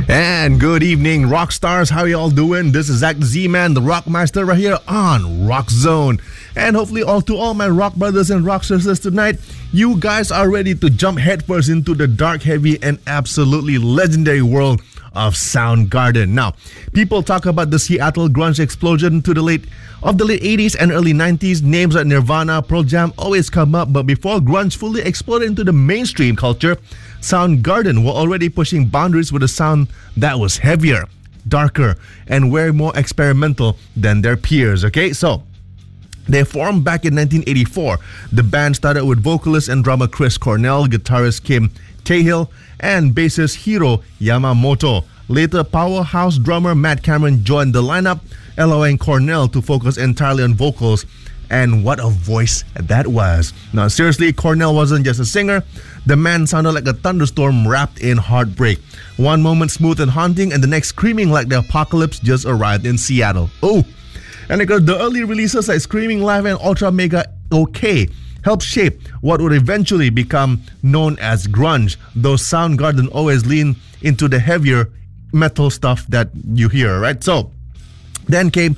And good evening, rock stars. How y'all doing? This is Zach the Z-Man, the Rockmaster, right here on Rock Zone. And hopefully to all my rock brothers and rock sisters tonight, you guys are ready to jump headfirst into the dark, heavy, and absolutely legendary world of Soundgarden. Now, people talk about the Seattle grunge explosion to the late 80s and early 90s. Names like Nirvana, Pearl Jam always come up, but before grunge fully exploded into the mainstream culture, Soundgarden were already pushing boundaries with a sound that was heavier, darker, and way more experimental than their peers. Okay, so they formed back in 1984. The band started with vocalist and drummer Chris Cornell, guitarist Kim Cahill, and bassist Hiro Yamamoto. Later, powerhouse drummer Matt Cameron joined the lineup, allowing Cornell to focus entirely on vocals. And what a voice that was. Now, seriously, Cornell wasn't just a singer. The man sounded like a thunderstorm wrapped in heartbreak. One moment smooth and haunting, and the next screaming like the apocalypse just arrived in Seattle. Oh, and because the early releases like Screaming Live and Ultra Mega OK helped shape what would eventually become known as grunge, though Soundgarden always leaned into the heavier metal stuff that you hear, right? So, then came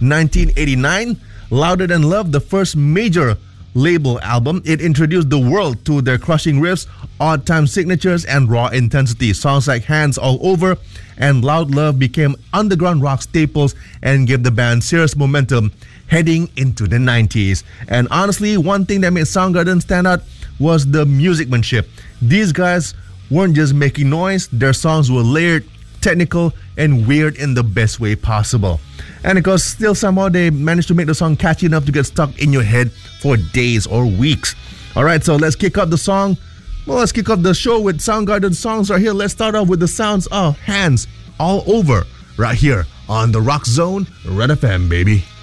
1989, Louder Than Love, the first major label album. It introduced the world to their crushing riffs, odd time signatures, and raw intensity. Songs like Hands All Over and Loud Love became underground rock staples and gave the band serious momentum heading into the 90s. And honestly, one thing that made Soundgarden stand out was the musicmanship. These guys weren't just making noise, their songs were layered, technical, and weird in the best way possible. And of course, still somehow they managed to make the song catchy enough to get stuck in your head for days or weeks. Alright, so let's kick off the song. Well, let's kick off the show with Soundgarden songs right here. Let's start off with the sounds of Hands All Over right here on the Rock Zone, Red FM, baby.